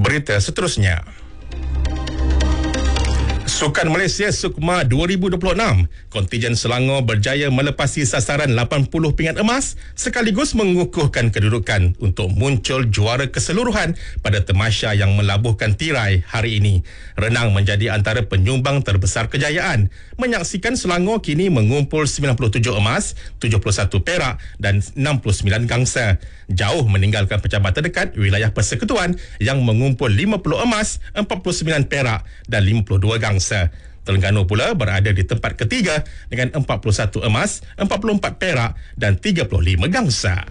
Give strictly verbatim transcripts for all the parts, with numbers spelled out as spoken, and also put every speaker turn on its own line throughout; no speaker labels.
Berita seterusnya. Sukan Malaysia Sukma dua ribu dua puluh enam, kontingen Selangor berjaya melepasi sasaran lapan puluh pingat emas sekaligus mengukuhkan kedudukan untuk muncul juara keseluruhan pada tamasya yang melabuhkan tirai hari ini. Renang menjadi antara penyumbang terbesar kejayaan. Menyaksikan Selangor kini mengumpul sembilan puluh tujuh emas, tujuh puluh satu perak dan enam puluh sembilan gangsa. Jauh meninggalkan pejabat terdekat wilayah persekutuan yang mengumpul lima puluh emas, empat puluh sembilan perak dan lima puluh dua gangsa. Terengganu pula berada di tempat ketiga dengan empat puluh satu emas, empat puluh empat perak dan tiga puluh lima gangsa.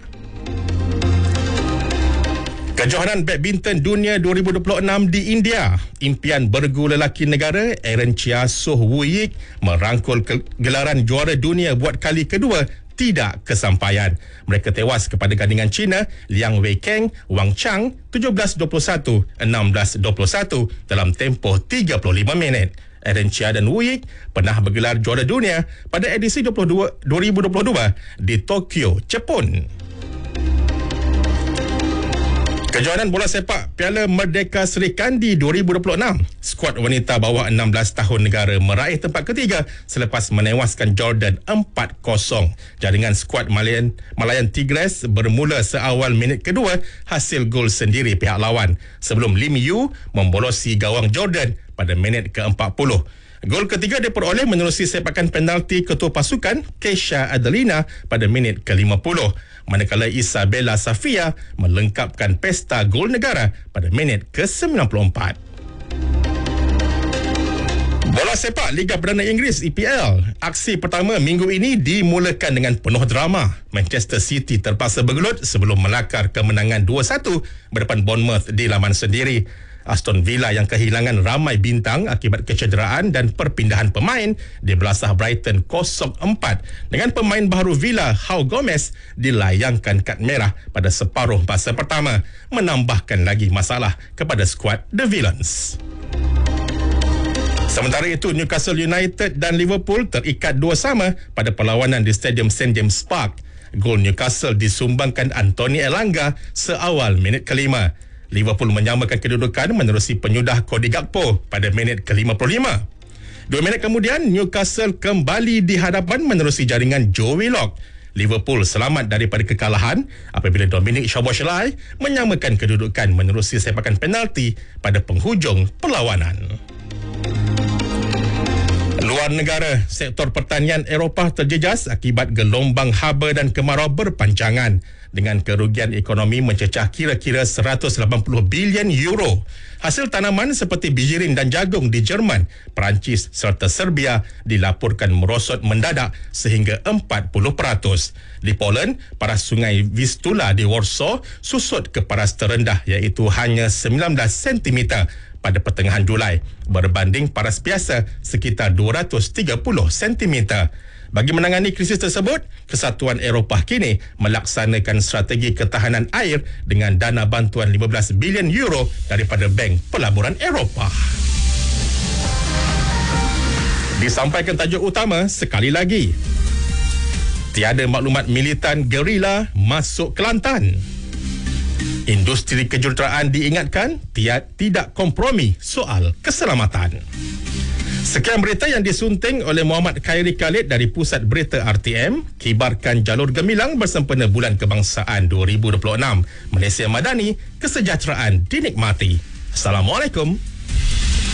Kejohanan badminton dunia dua ribu dua puluh enam di India, impian bergu lelaki negara Aaron Chia Soh Woo Yik merangkul gelaran juara dunia buat kali kedua tidak kesampaian. Mereka tewas kepada gandingan China Liang Weikeng Wang Chang tujuh belas dua puluh satu, enam belas dua puluh satu dalam tempoh tiga puluh lima minit. Aaron Chia dan Woo Yik pernah bergelar juara dunia pada edisi dua ribu dua puluh dua di Tokyo, Jepun. Kejohanan bola sepak Piala Merdeka Seri Kandi dua ribu dua puluh enam, skuad wanita bawah enam belas tahun negara meraih tempat ketiga selepas menewaskan Jordan empat kosong. Jaringan skuad Malayan, Malayan Tigres bermula seawal minit kedua hasil gol sendiri pihak lawan sebelum Lim Yu membolosi gawang Jordan pada minit ke empat puluh. Gol ketiga diperoleh menerusi sepakan penalti ketua pasukan Keisha Adelina pada minit ke lima puluh. Manakala Isabella Safia melengkapkan pesta gol negara pada minit ke sembilan puluh empat. Bola sepak Liga Perdana Inggeris E P L. Aksi pertama minggu ini dimulakan dengan penuh drama. Manchester City terpaksa bergelut sebelum melakar kemenangan dua satu berdepan Bournemouth di laman sendiri. Aston Villa yang kehilangan ramai bintang akibat kecederaan dan perpindahan pemain dibelasah Brighton kosong empat dengan pemain baru Villa João Gomez dilayangkan kad merah pada separuh masa pertama, menambahkan lagi masalah kepada skuad The Villains. Sementara itu, Newcastle United dan Liverpool terikat dua sama pada perlawanan di Stadium Saint James Park. Gol Newcastle disumbangkan Anthony Elanga seawal minit kelima. Liverpool menyamakan kedudukan menerusi penyudah Cody Gakpo pada minit ke lima puluh lima. Dua minit kemudian, Newcastle kembali di hadapan menerusi jaringan Joe Willock. Liverpool selamat daripada kekalahan apabila Dominic Szoboszlai menyamakan kedudukan menerusi sepakan penalti pada penghujung perlawanan. Luar negara, sektor pertanian Eropah terjejas akibat gelombang haba dan kemarau berpanjangan dengan kerugian ekonomi mencecah kira-kira seratus lapan puluh bilion euro. Hasil tanaman seperti bijirin dan jagung di Jerman, Perancis serta Serbia dilaporkan merosot mendadak sehingga empat puluh peratus. Di Poland, paras sungai Vistula di Warsaw susut ke paras terendah iaitu hanya sembilan belas sentimeter pada pertengahan Julai berbanding paras biasa sekitar dua ratus tiga puluh sentimeter. Bagi menangani krisis tersebut, Kesatuan Eropah kini melaksanakan strategi ketahanan air dengan dana bantuan lima belas bilion euro daripada Bank Pelaburan Eropah. Disampaikan tajuk utama sekali lagi. Tiada maklumat militan gerila masuk Kelantan. Industri kejuruteraan diingatkan tiada tidak kompromi soal keselamatan. Sekian berita yang disunting oleh Muhammad Khairi Khalid dari Pusat Berita R T M. Kibarkan jalur gemilang bersempena Bulan Kebangsaan dua ribu dua puluh enam. Malaysia Madani, kesejahteraan dinikmati. Assalamualaikum.